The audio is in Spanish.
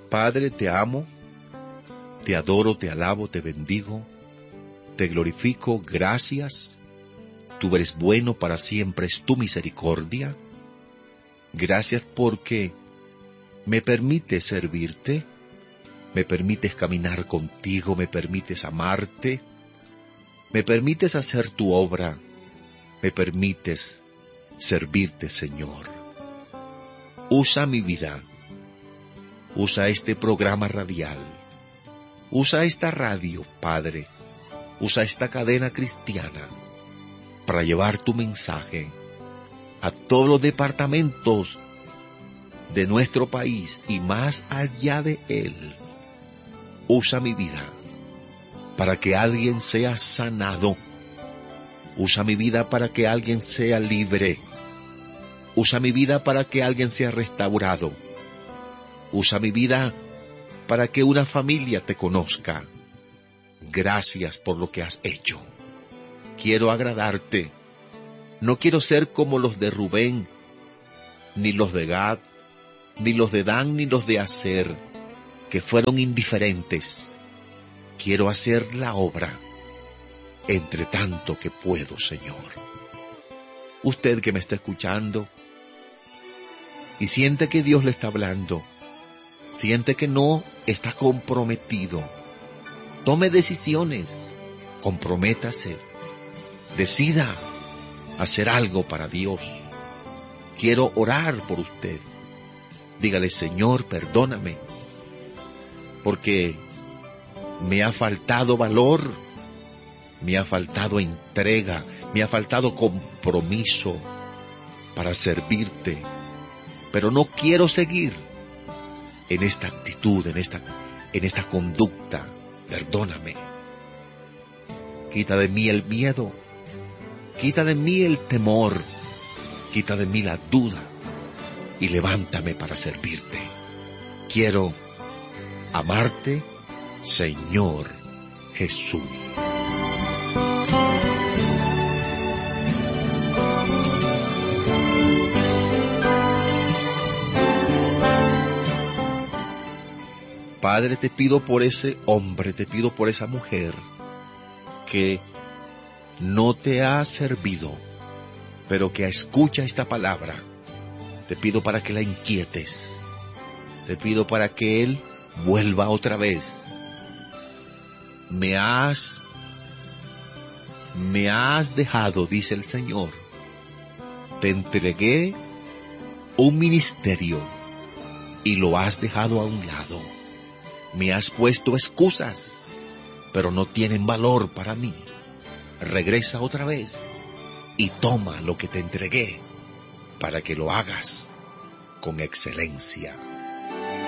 Padre, te amo, te adoro, te alabo, te bendigo, te glorifico, gracias. Tú eres bueno, para siempre es tu misericordia. Gracias porque me permites servirte, me permites caminar contigo, me permites amarte, me permites hacer tu obra, me permites servirte, Señor. Usa mi vida, usa este programa radial, usa esta radio, Padre, usa esta cadena cristiana para llevar tu mensaje a todos los departamentos de nuestro país y más allá de él. Usa mi vida para que alguien sea sanado. Usa mi vida para que alguien sea libre. Usa mi vida para que alguien sea restaurado. Usa mi vida para que una familia te conozca. Gracias por lo que has hecho. Quiero agradarte. No quiero ser como los de Rubén, ni los de Gad, ni los de Dan, ni los de Aser, que fueron indiferentes. Quiero hacer la obra, entre tanto que puedo, Señor. Usted que me está escuchando y siente que Dios le está hablando, siente que no está comprometido, tome decisiones, comprométase, decida hacer algo para Dios. Quiero orar por usted. Dígale, Señor, perdóname, porque me ha faltado valor, me ha faltado entrega, me ha faltado compromiso para servirte, pero no quiero seguir en esta actitud, en esta conducta. Perdóname. Quita de mí el miedo, quita de mí el temor, quita de mí la duda y levántame para servirte. Quiero amarte, Señor Jesús. Padre, te pido por ese hombre, te pido por esa mujer que no te ha servido, pero que escucha esta palabra. Te pido para que la inquietes. Te pido para que él vuelva otra vez. Me has dejado, dice el Señor. Te entregué un ministerio y lo has dejado a un lado. Me has puesto excusas, pero no tienen valor para mí. Regresa otra vez y toma lo que te entregué para que lo hagas con excelencia.